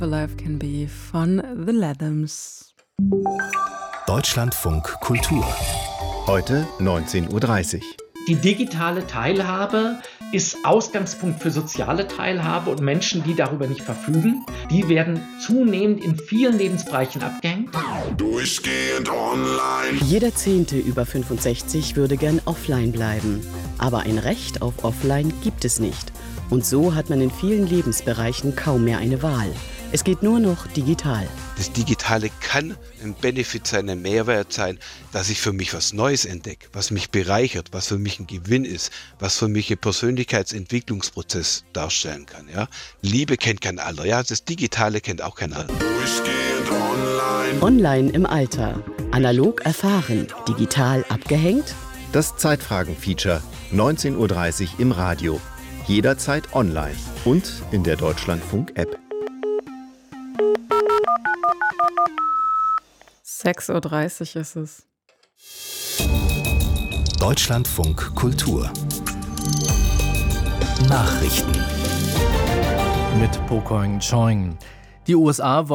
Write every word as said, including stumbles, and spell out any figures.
Alive Can Be von The Lathams. Deutschlandfunk Kultur. Heute neunzehn Uhr dreißig. Die digitale Teilhabe ist Ausgangspunkt für soziale Teilhabe und Menschen, die darüber nicht verfügen, die werden zunehmend in vielen Lebensbereichen abgehängt. Durchgehend online. Jeder Zehnte über fünfundsechzig würde gern offline bleiben. Aber ein Recht auf Offline gibt es nicht. Und so hat man in vielen Lebensbereichen kaum mehr eine Wahl. Es geht nur noch digital. Das Digitale kann ein Benefit sein, ein Mehrwert sein, dass ich für mich was Neues entdecke, was mich bereichert, was für mich ein Gewinn ist, was für mich einen Persönlichkeitsentwicklungsprozess darstellen kann. Ja? Liebe kennt kein Alter, ja? Das Digitale kennt auch kein Alter. Durchgehend online. Online im Alter. Analog erfahren, digital abgehängt? Das Zeitfragen-Feature, neunzehn Uhr dreißig im Radio. Jederzeit online und in der Deutschlandfunk-App. sechs Uhr dreißig ist es. Deutschlandfunk Kultur. Nachrichten mit Po Koing Choing. Die U S A wollen